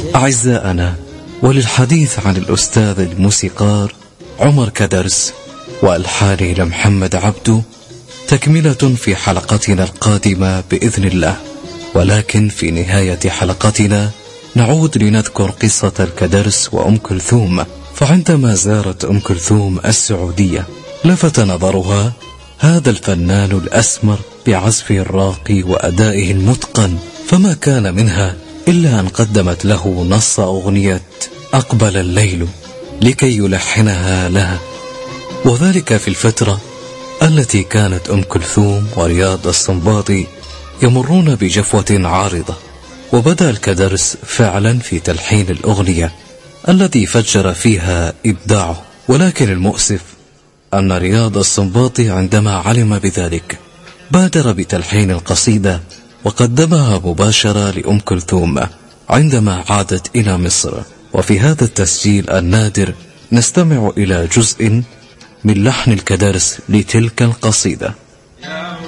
أعزائنا، وللحديث عن الأستاذ الموسيقار عمر كدرس وألحانه لمحمد عبده تكملة في حلقتنا القادمة بإذن الله. ولكن في نهاية حلقتنا نعود لنذكر قصة الكدرس وأم كلثوم. فعندما زارت أم كلثوم السعودية لفت نظرها هذا الفنان الأسمر بعزفه الراقي وأدائه المتقن، فما كان منها إلا أن قدمت له نص أغنية أقبل الليل لكي يلحنها لها، وذلك في الفترة التي كانت أم كلثوم ورياض السنباطي يمرون بجفوة عارضة. وبدأ الكدرس فعلا في تلحين الأغنية التي فجر فيها إبداعه، ولكن المؤسف أن رياض السنباطي عندما علم بذلك بادر بتلحين القصيدة وقدمها مباشرة لأم كلثوم عندما عادت إلى مصر. وفي هذا التسجيل النادر نستمع إلى جزء من لحن الكدرس لتلك القصيدة.